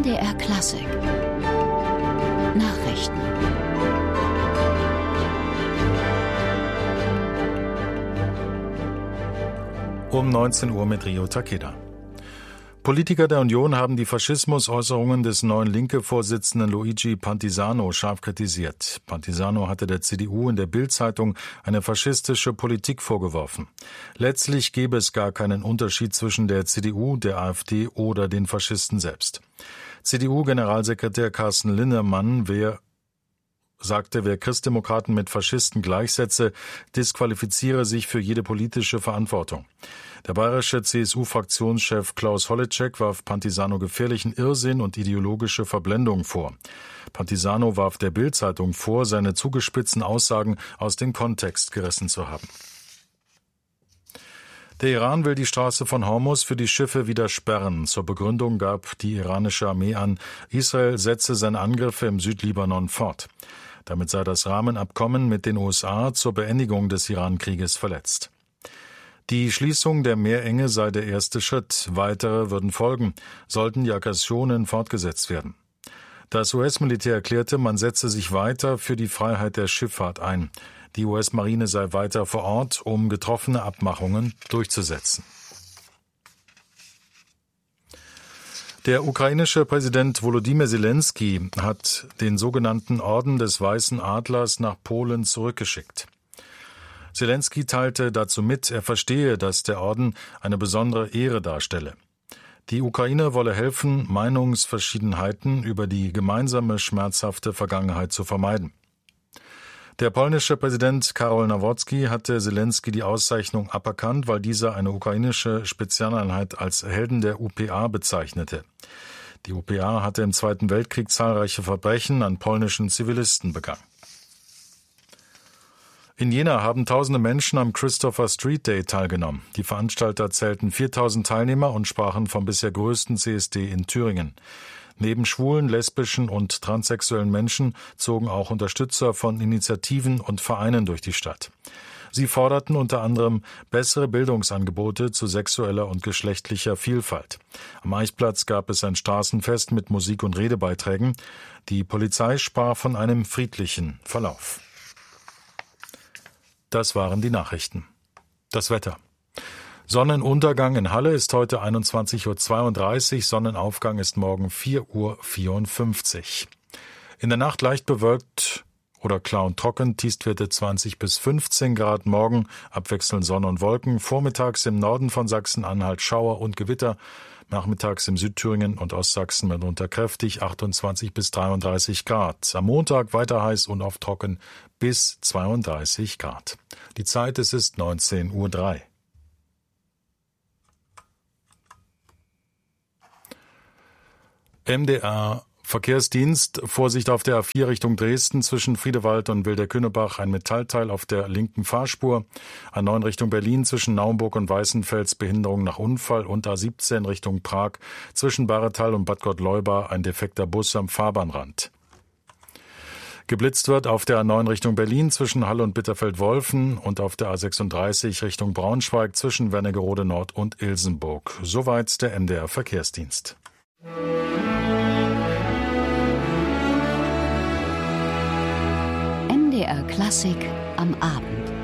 MDR Klassik Nachrichten. Um 19 Uhr mit Rio Takeda. Politiker der Union haben die Faschismusäußerungen des neuen Linke-Vorsitzenden Luigi Pantisano scharf kritisiert. Pantisano hatte der CDU in der Bild-Zeitung eine faschistische Politik vorgeworfen. Letztlich gebe es gar keinen Unterschied zwischen der CDU, der AfD oder den Faschisten selbst. CDU-Generalsekretär Carsten Linnemann sagte, wer Christdemokraten mit Faschisten gleichsetze, disqualifiziere sich für jede politische Verantwortung. Der bayerische CSU-Fraktionschef Klaus Holleczek warf Pantisano gefährlichen Irrsinn und ideologische Verblendung vor. Pantisano warf der Bild-Zeitung vor, seine zugespitzten Aussagen aus dem Kontext gerissen zu haben. Der Iran will die Straße von Hormuz für die Schiffe wieder sperren. Zur Begründung gab die iranische Armee an, Israel setze seine Angriffe im Südlibanon fort. Damit sei das Rahmenabkommen mit den USA zur Beendigung des Iran-Krieges verletzt. Die Schließung der Meerenge sei der erste Schritt. Weitere würden folgen, sollten die Aggressionen fortgesetzt werden. Das US-Militär erklärte, man setze sich weiter für die Freiheit der Schifffahrt ein. Die US-Marine sei weiter vor Ort, um getroffene Abmachungen durchzusetzen. Der ukrainische Präsident Volodymyr Zelensky hat den sogenannten Orden des Weißen Adlers nach Polen zurückgeschickt. Zelensky teilte dazu mit, er verstehe, dass der Orden eine besondere Ehre darstelle. Die Ukraine wolle helfen, Meinungsverschiedenheiten über die gemeinsame schmerzhafte Vergangenheit zu vermeiden. Der polnische Präsident Karol Nawrocki hatte Zelensky die Auszeichnung aberkannt, weil dieser eine ukrainische Spezialeinheit als Helden der UPA bezeichnete. Die UPA hatte im Zweiten Weltkrieg zahlreiche Verbrechen an polnischen Zivilisten begangen. In Jena haben tausende Menschen am Christopher Street Day teilgenommen. Die Veranstalter zählten 4000 Teilnehmer und sprachen vom bisher größten CSD in Thüringen. Neben schwulen, lesbischen und transsexuellen Menschen zogen auch Unterstützer von Initiativen und Vereinen durch die Stadt. Sie forderten unter anderem bessere Bildungsangebote zu sexueller und geschlechtlicher Vielfalt. Am Eichplatz gab es ein Straßenfest mit Musik- und Redebeiträgen. Die Polizei sprach von einem friedlichen Verlauf. Das waren die Nachrichten. Das Wetter. Sonnenuntergang in Halle ist heute 21:32 Uhr, Sonnenaufgang ist morgen 4:54 Uhr. In der Nacht leicht bewölkt oder klar und trocken, Tiefstwerte 20 bis 15 Grad, morgen abwechselnd Sonne und Wolken, vormittags im Norden von Sachsen-Anhalt Schauer und Gewitter, nachmittags im Südthüringen und Ostsachsen mitunter kräftig 28 bis 33 Grad. Am Montag weiter heiß und oft trocken bis 32 Grad. Die Zeit, es ist 19:03 Uhr. MDR Verkehrsdienst, Vorsicht auf der A4 Richtung Dresden zwischen Friedewald und Wilderkünnebach, ein Metallteil auf der linken Fahrspur. A9 Richtung Berlin zwischen Naumburg und Weißenfels, Behinderung nach Unfall, und A17 Richtung Prag zwischen Bahretal und Bad Gottleuba, ein defekter Bus am Fahrbahnrand. Geblitzt wird auf der A9 Richtung Berlin zwischen Halle und Bitterfeld-Wolfen und auf der A36 Richtung Braunschweig zwischen Wernigerode Nord und Ilsenburg. Soweit der MDR Verkehrsdienst. MDR Klassik am Abend.